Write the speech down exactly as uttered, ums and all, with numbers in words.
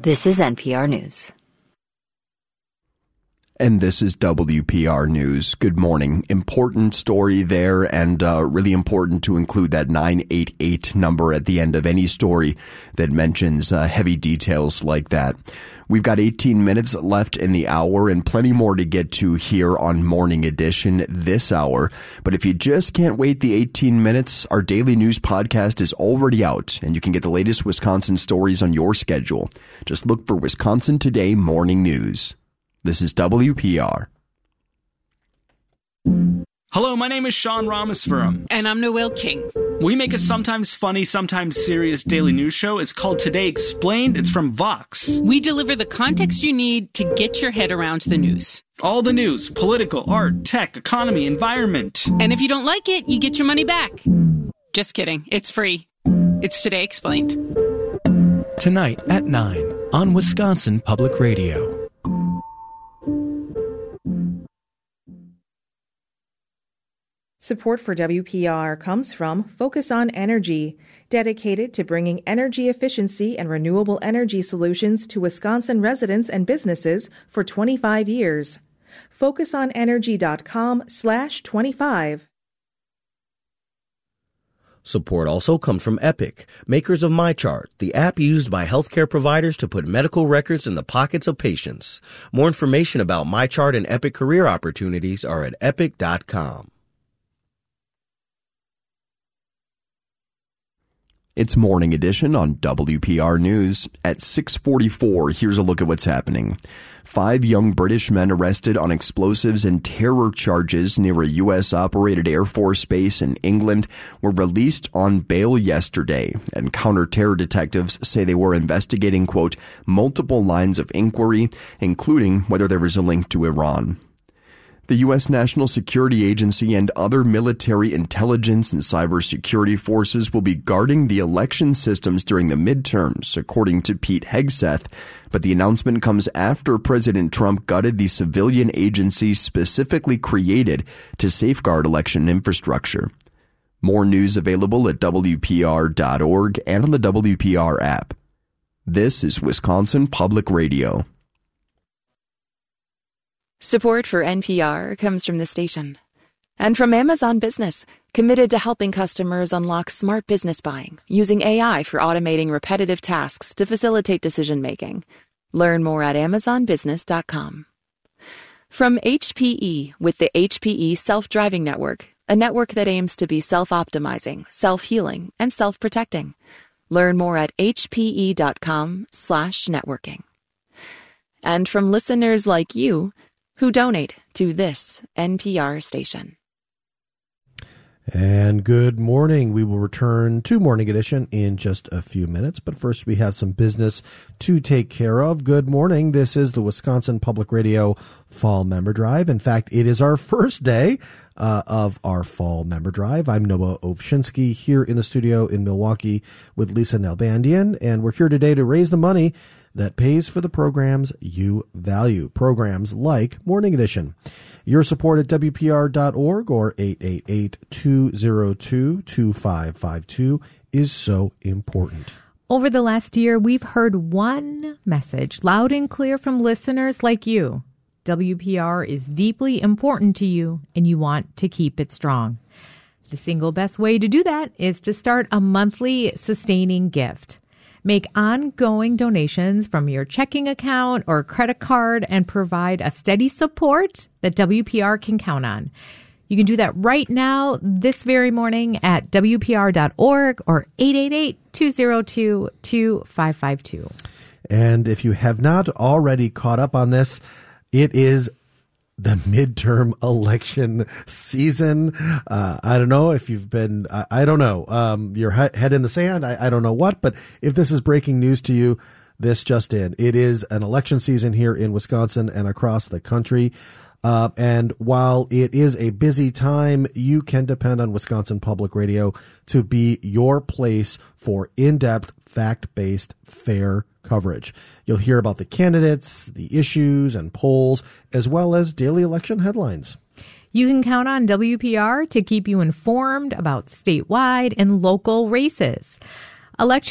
This is N P R News. And this is W P R News. Good morning. Important story there, and uh, really important to include that nine eight eight number at the end of any story that mentions uh, heavy details like that. We've got eighteen minutes left in the hour and plenty more to get to here on Morning Edition this hour. But if you just can't wait the eighteen minutes, our daily news podcast is already out, and you can get the latest Wisconsin stories on your schedule. Just look for Wisconsin Today Morning News. This is W P R. Hello, my name is Sean Ramaspuram. And I'm Noel King. We make a sometimes funny, sometimes serious daily news show. It's called Today Explained. It's from Vox. We deliver the context you need to get your head around the news. All the news, political, art, tech, economy, environment. And if you don't like it, you get your money back. Just kidding. It's free. It's Today Explained. Tonight at nine on Wisconsin Public Radio. Support for W P R comes from Focus on Energy, dedicated to bringing energy efficiency and renewable energy solutions to Wisconsin residents and businesses for twenty-five years. focusonenergy.com slash 25. Support also comes from Epic, makers of MyChart, the app used by healthcare providers to put medical records in the pockets of patients. More information about MyChart and Epic career opportunities are at epic dot com. It's Morning Edition on W P R News. At six forty-four, here's a look at what's happening. Five young British men arrested on explosives and terror charges near a U S-operated Air Force base in England were released on bail yesterday, and counter-terror detectives say they were investigating, quote, multiple lines of inquiry, including whether there was a link to Iran. The U S National Security Agency and other military intelligence and cybersecurity forces will be guarding the election systems during the midterms, according to Pete Hegseth. But the announcement comes after President Trump gutted the civilian agency specifically created to safeguard election infrastructure. More news available at W P R dot org and on the W P R app. This is Wisconsin Public Radio. Support for N P R comes from the station and from Amazon Business, committed to helping customers unlock smart business buying using A I for automating repetitive tasks to facilitate decision-making. Learn more at amazon business dot com. From H P E with the H P E Self-Driving Network, a network that aims to be self-optimizing, self-healing, and self-protecting. Learn more at h p e dot com slash networking. And from listeners like you, who donate to this N P R station. And good morning. We will return to Morning Edition in just a few minutes, but first we have some business to take care of. Good morning. This is the Wisconsin Public Radio Fall Member Drive. In fact, it is our first day uh, of our Fall Member Drive. I'm Noah Ovchinsky here in the studio in Milwaukee with Lisa Nalbandian, and we're here today to raise the money that pays for the programs you value, programs like Morning Edition. Your support at W P R dot org or eight eight eight, two oh two, two five five two is so important. Over the last year, we've heard one message loud and clear from listeners like you. W P R is deeply important to you, and you want to keep it strong. The single best way to do that is to start a monthly sustaining gift. Make ongoing donations from your checking account or credit card and provide a steady support that W P R can count on. You can do that right now, this very morning at W P R dot org or eight eight eight, two oh two, two five five two. And if you have not already caught up on this, it is the midterm election season. Uh, I don't know if you've been, I, I don't know, um, your he- head in the sand. I, I don't know what, but if this is breaking news to you, this just in. It is an election season here in Wisconsin and across the country. Uh, and while it is a busy time, you can depend on Wisconsin Public Radio to be your place for in-depth, fact-based, fair coverage. You'll hear about the candidates, the issues and polls, as well as daily election headlines. You can count on W P R to keep you informed about statewide and local races. Election